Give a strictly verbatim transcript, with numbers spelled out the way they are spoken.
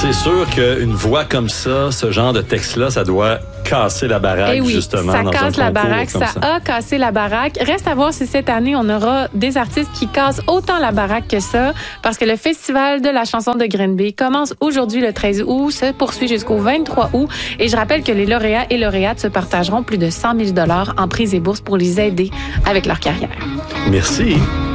C'est sûr qu'une voix comme ça, ce genre de texte-là, ça doit casser la baraque, Eh oui, justement. ça dans casse un la concours baraque, comme ça, ça a cassé la baraque. Reste à voir si cette année, on aura des artistes qui cassent autant la baraque que ça, parce que le Festival de la chanson de Granby commence aujourd'hui le treize août, se poursuit jusqu'au vingt-trois août. Et je rappelle que les lauréats et lauréates se partageront plus de cent mille dollars en prix et bourses pour les aider avec leur carrière. Merci.